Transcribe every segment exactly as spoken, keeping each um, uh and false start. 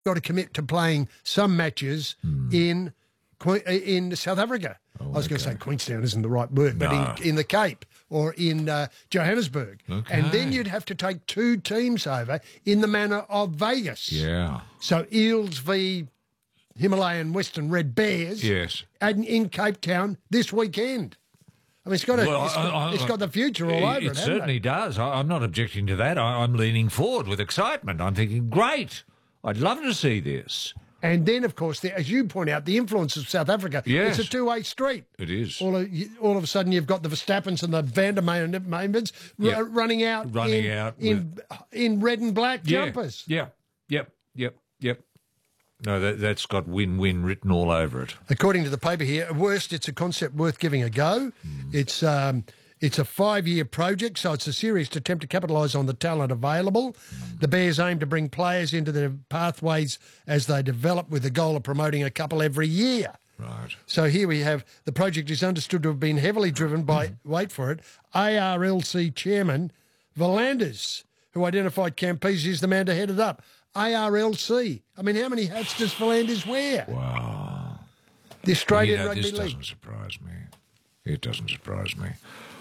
got to commit to playing some matches mm. in in South Africa. Oh, I was okay. going to say Queenstown isn't the right word, but no. in, in the Cape or in uh, Johannesburg. Okay. And then you'd have to take two teams over in the manner of Vegas. Yeah. So Eels v Himalayan Western Red Bears yes. and in Cape Town this weekend. I mean, it's got, a, well, it's, got, I, I, it's got the future all over it, It certainly it? does. I, I'm not objecting to that. I, I'm leaning forward with excitement. I'm thinking, great, I'd love to see this. And then, of course, the, as you point out, the influence of South Africa, yes. it's a two-way street. It is. All of, all of a sudden, you've got the Verstappens and the Van der Meyers yep. r- running out, running in, out in, with... in red and black yeah. jumpers. Yeah, yep, yep, yep. No, that, that's got win-win written all over it. According to the paper here, at worst, it's a concept worth giving a go. Mm. It's um, it's a five-year project, so it's a serious attempt to capitalise on the talent available. Mm. The Bears aim to bring players into their pathways as they develop, with the goal of promoting a couple every year. Right. So here we have, the project is understood to have been heavily driven by, mm. wait for it, A R L C chairman Volanders, who identified Campese as the man to head it up. A R L C. I mean, how many hats does Volanders wear? Wow. The Australian you know, Rugby this League. This doesn't surprise me. It doesn't surprise me.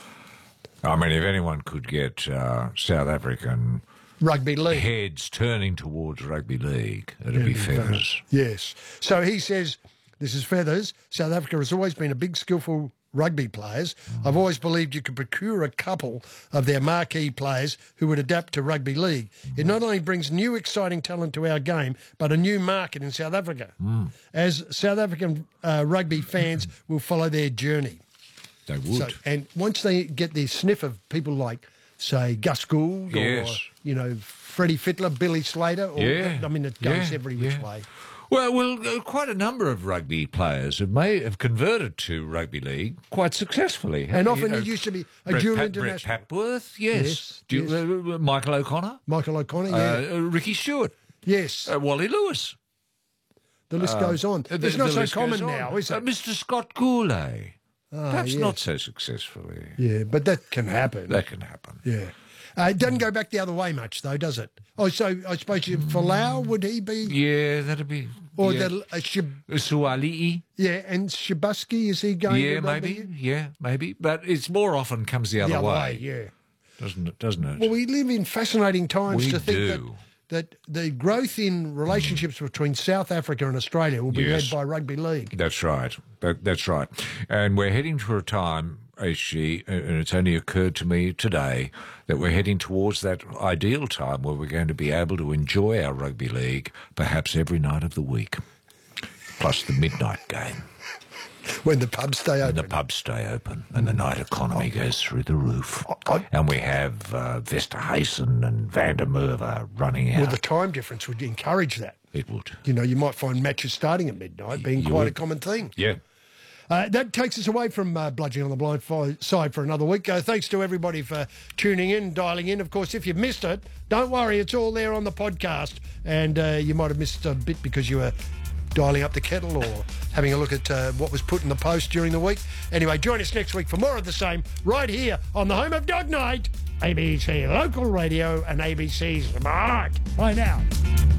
I mean, if anyone could get uh, South African Rugby League heads turning towards Rugby League, it'd be Feathers. Yes. So he says, this is Feathers. South Africa has always been a big, skillful rugby players. Mm. I've always believed you could procure a couple of their marquee players who would adapt to rugby league. Mm. It not only brings new exciting talent to our game, but a new market in South Africa. Mm. As South African uh, rugby fans will follow their journey. They would. So, and once they get the sniff of people like, say, Gus Gould yes. or, you know, Freddie Fittler, Billy Slater, or, yeah. I mean, it goes yeah. every which yeah. way. Well, well, uh, quite a number of rugby players have may have converted to rugby league quite successfully. And you often know, it used to be a Brett dual Pat, international. Brett Papworth, yes. Yes, Du- yes. Uh, Michael O'Connor. Michael O'Connor, yeah. Uh, Ricky Stewart. Yes. Uh, Wally Lewis. The list uh, goes on. The, it's not the so common on. now, is it? Uh, Mister Scott Goulet. Ah, Perhaps yes. not so successfully. Yeah, but that can happen. That can happen. Yeah. Uh, it doesn't go back the other way much, though, does it? Oh, so I suppose you, Folau, would he be? Yeah, that'd be... Or yeah. the uh, Shib- Suali'i. Yeah, and Shibuski, is he going Yeah, to maybe. Yeah, maybe. But it's more often comes the other, the other way. way. Yeah. Doesn't it? Doesn't it? Well, we live in fascinating times we to think do. that, that the growth in relationships mm. between South Africa and Australia will be yes. led by rugby league. That's right. That, that's right. And we're heading to a time, H G, and it's only occurred to me today, that we're heading towards that ideal time where we're going to be able to enjoy our rugby league perhaps every night of the week, plus the midnight game. When the pubs stay open. And the pubs stay open and the night economy goes through the roof. And we have uh, Vesterhuisen and Van der Merwe running out. Well, the time difference would encourage that. It would. You know, you might find matches starting at midnight being You quite would. a common thing. Yeah. Uh, that takes us away from uh, Bludgeoning on the Blind fi- side for another week. Uh, thanks to everybody for tuning in, dialing in. Of course, if you've missed it, don't worry, it's all there on the podcast. And uh, you might have missed a bit because you were dialing up the kettle or having a look at uh, what was put in the post during the week. Anyway, join us next week for more of the same right here on the home of Dog Night, A B C Local Radio and A B C Smart. Bye now.